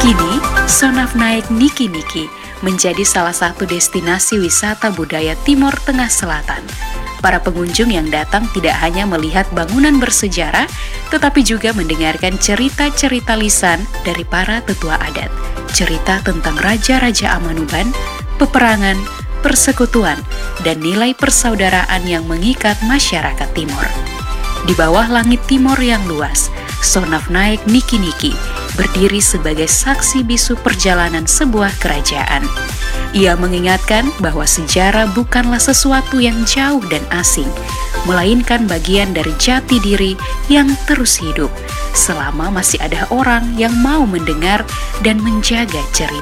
Kini, Sonaf Naik Niki Niki menjadi salah satu destinasi wisata budaya Timur Tengah Selatan. Para pengunjung yang datang tidak hanya melihat bangunan bersejarah, tetapi juga mendengarkan cerita-cerita lisan dari para tetua adat. Cerita tentang raja-raja Amanuban, peperangan, persekutuan, dan nilai persaudaraan yang mengikat masyarakat Timur. Di bawah langit Timur yang luas, Sonaf Naik Niki Niki berdiri sebagai saksi bisu perjalanan sebuah kerajaan. Ia mengingatkan bahwa sejarah bukanlah sesuatu yang jauh dan asing, melainkan bagian dari jati diri yang terus hidup, selama masih ada orang yang mau mendengar dan menjaga cerita.